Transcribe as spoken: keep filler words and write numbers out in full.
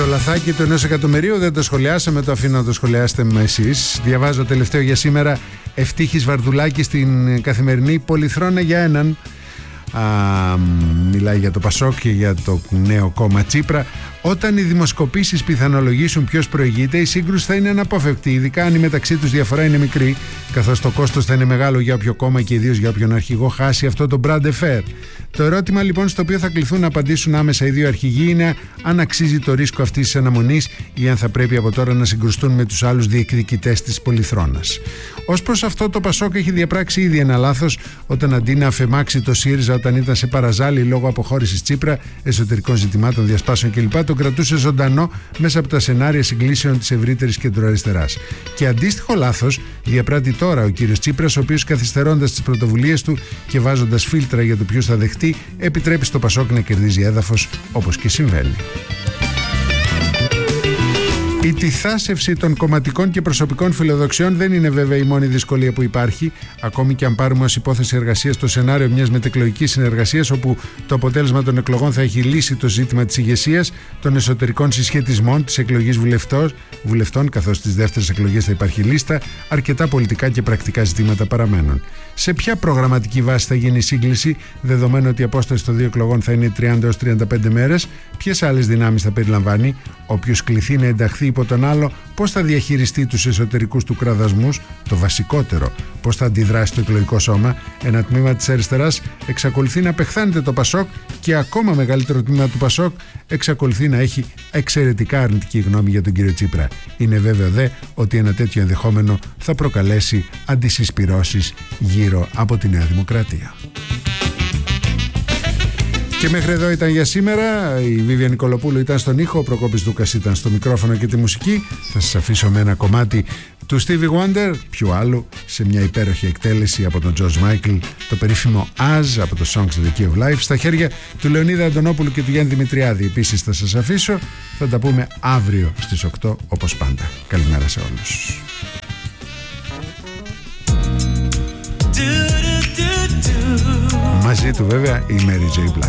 Το λαθάκι του ενός εκατομμυρίου δεν το σχολιάσαμε, το αφήνω να το σχολιάσετε με εσείς. Διαβάζω τελευταίο για σήμερα. Ευτύχης Βαρδουλάκη στην Καθημερινή. Πολυθρόνα για έναν. Α, μιλάει για το Πασόκ και για το νέο κόμμα Τσίπρα. Όταν οι δημοσκοπήσεις πιθανολογήσουν ποιος προηγείται, η σύγκρουση θα είναι αναπόφευκτη, ειδικά αν η μεταξύ τους διαφορά είναι μικρή, καθώς το κόστος θα είναι μεγάλο για όποιο κόμμα και ιδίως για όποιον αρχηγό χάσει αυτό το brand affair. Το ερώτημα λοιπόν στο οποίο θα κληθούν να απαντήσουν άμεσα οι δύο αρχηγοί είναι αν αξίζει το ρίσκο αυτής της αναμονής ή αν θα πρέπει από τώρα να συγκρουστούν με τους άλλους διεκδικητές της πολυθρόνας. Ως προς αυτό, το Πασόκ έχει διαπράξει ήδη ένα λάθος όταν αντί να αφαιμάξει το ΣΥΡΙΖΑ όταν ήταν σε παραζάλι λόγω αποχώρησης Τσίπρα, εσωτερικών ζητημάτων, διασπάσεων κλπ., τον κρατούσε ζωντανό μέσα από τα σενάρια συγκλήσεων της ευρύτερης κεντροαριστεράς. Και αντίστοιχο λάθος διαπράττει τώρα ο κύριος Τσίπρας, ο οποίος καθυστερώντας τις πρωτοβουλίες του και βάζοντας φίλτρα για το ποιος θα δεχτεί, επιτρέπει στο Πασόκ να κερδίζει έδαφος, όπως και συμβαίνει. Η τυθάσευση των κομματικών και προσωπικών φιλοδοξιών δεν είναι βέβαια η μόνη δυσκολία που υπάρχει, ακόμη και αν πάρουμε ως υπόθεση εργασίας το σενάριο μιας μετεκλογικής συνεργασίας, όπου το αποτέλεσμα των εκλογών θα έχει λύσει το ζήτημα της ηγεσίας, των εσωτερικών συσχετισμών, της εκλογής βουλευτών, βουλευτών καθώς στις δεύτερες εκλογές θα υπάρχει λίστα, αρκετά πολιτικά και πρακτικά ζητήματα παραμένουν. Σε ποια προγραμματική βάση θα γίνει η σύγκληση, δεδομένου ότι η απόσταση των δύο εκλογών θα είναι τριάντα έως τριάντα πέντε μέρες, ποιες άλλες δυνάμεις θα περιλαμβάνει, όποιος κληθεί να ενταχθεί υπό τον άλλο, πώς θα διαχειριστεί τους εσωτερικούς του κραδασμούς, το βασικότερο, πώς θα αντιδράσει το εκλογικό σώμα. Ένα τμήμα της αριστεράς εξακολουθεί να απεχθάνεται το Πασόκ και ακόμα μεγαλύτερο τμήμα του Πασόκ εξακολουθεί να έχει εξαιρετικά αρνητική γνώμη για τον κύριο Τσίπρα. Είναι βέβαιο δε ότι ένα τέτοιο ενδεχόμενο θα προκαλέσει αντισυσπυρώσεις γύρω από τη Νέα Δημοκρατία. Και μέχρι εδώ ήταν για σήμερα. Η Βίβια Νικολοπούλου ήταν στον ήχο, ο Προκόπης Δούκας ήταν στο μικρόφωνο και τη μουσική. Θα σας αφήσω με ένα κομμάτι του Stevie Wonder, ποιου άλλου, σε μια υπέροχη εκτέλεση από τον George Michael, το περίφημο As από το Songs The Key of Life, στα χέρια του Λεωνίδα Αντωνόπουλου και του Γιάννη Δημητριάδη. Επίσης θα σας αφήσω, θα τα πούμε αύριο στις οκτώ όπως πάντα. Καλημέρα σε όλους. Μαζί του βέβαια η Mary J. Blige.